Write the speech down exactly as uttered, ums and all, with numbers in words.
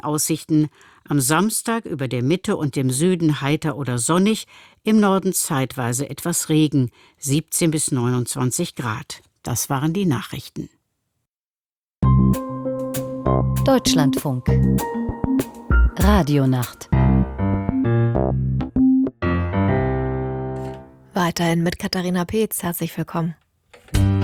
Aussichten: am Samstag über der Mitte und dem Süden heiter oder sonnig, im Norden zeitweise etwas Regen, siebzehn bis neunundzwanzig Grad. Das waren die Nachrichten. Deutschlandfunk Radionacht. Weiterhin mit Katharina Peetz. Herzlich willkommen.